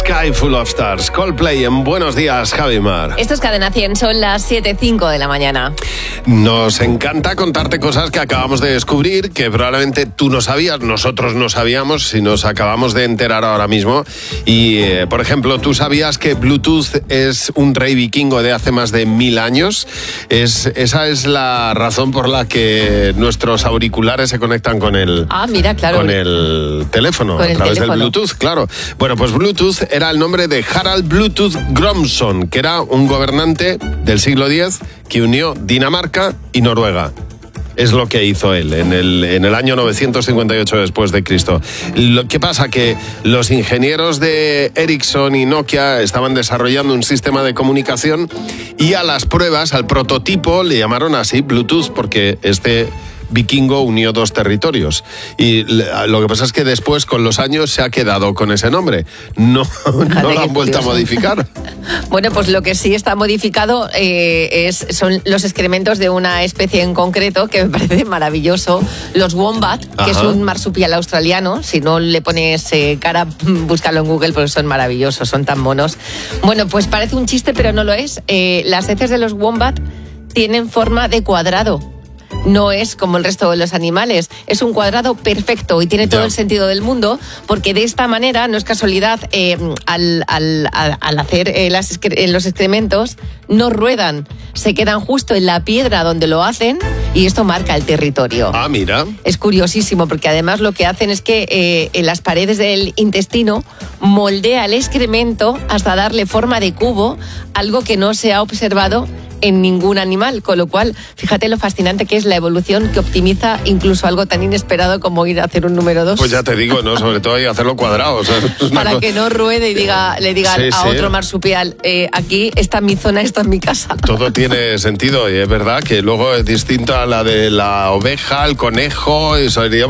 Sky Full of Stars. Coldplay en Buenos Días, Javi Mar. Esto es Cadena 100, son las 7:05 de la mañana. Nos encanta contarte cosas que acabamos de descubrir, que probablemente tú no sabías, nosotros no sabíamos, si nos acabamos de enterar ahora mismo. Y, por ejemplo, ¿tú sabías que Bluetooth es un rey vikingo de hace más de 1000 años? Esa es la razón por la que nuestros auriculares se conectan con el, claro, con el teléfono, con a el través teléfono. del Bluetooth, claro. Bueno, pues Bluetooth era el nombre de Harald Bluetooth Gromson, que era un gobernante del siglo X que unió Dinamarca y Noruega. Es lo que hizo él en el año 958 después de Cristo. ¿Qué pasa? Que los ingenieros de Ericsson y Nokia estaban desarrollando un sistema de comunicación y a las pruebas, al prototipo, le llamaron así Bluetooth, porque este vikingo unió dos territorios. Y lo que pasa es que después, con los años, se ha quedado con ese nombre. No lo han vuelto a modificar. Bueno, pues lo que sí está modificado son los excrementos de una especie en concreto que me parece maravilloso. Los wombat, que es un marsupial australiano. Si no le pones cara, búscalo en Google porque son maravillosos, son tan monos. Bueno, pues parece un chiste, pero no lo es. Las heces de los wombat tienen forma de cuadrado. No es como el resto de los animales, es un cuadrado perfecto y tiene todo el sentido del mundo, porque de esta manera, no es casualidad, al hacer los excrementos, no ruedan, se quedan justo en la piedra donde lo hacen y esto marca el territorio. Ah, mira. Es curiosísimo porque además lo que hacen es que en las paredes del intestino moldea el excremento hasta darle forma de cubo, algo que no se ha observado en ningún animal, con lo cual, fíjate lo fascinante que es la evolución que optimiza incluso algo tan inesperado como ir a hacer un número 2. Pues ya te digo, ¿no? Sobre todo hay que hacerlo cuadrado. O sea, para que no ruede y le diga a otro marsupial, aquí está mi zona, esta es mi casa. Todo tiene sentido y es verdad que luego es distinto a la de la oveja, el conejo, y sería